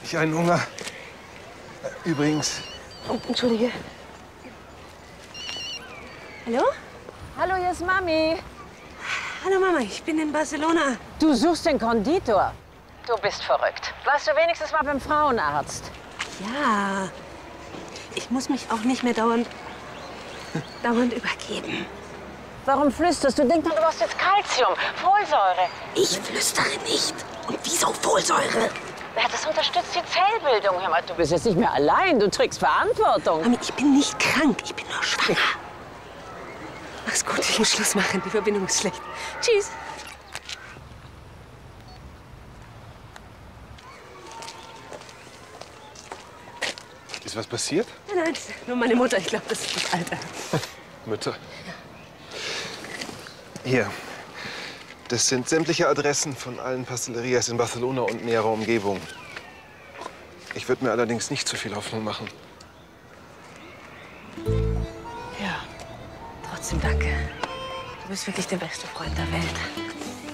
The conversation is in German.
Ich einen Hunger. Übrigens. Oh, entschuldige. Hallo? Hallo, hier ist Mami. Hallo Mama, ich bin in Barcelona. Du suchst den Konditor. Du bist verrückt. Warst du wenigstens mal beim Frauenarzt? Ja, ich muss mich auch nicht mehr dauernd übergeben. Warum flüsterst du? Denk doch, du brauchst jetzt Kalzium, Folsäure. Ich flüstere nicht. Und wieso Folsäure? Ja, das unterstützt die Zellbildung. Hör mal, du bist jetzt nicht mehr allein. Du trägst Verantwortung. Mami, ich bin nicht krank. Ich bin nur schwanger. Mach's gut, ich muss Schluss machen. Die Verbindung ist schlecht. Tschüss. Ist was passiert? Nein, nein, nur meine Mutter. Ich glaube, das ist das Alter. Mütter. Hier. Das sind sämtliche Adressen von allen Pastelerías in Barcelona und näherer Umgebung. Ich würde mir allerdings nicht zu viel Hoffnung machen. Ja, trotzdem danke. Du bist wirklich der beste Freund der Welt.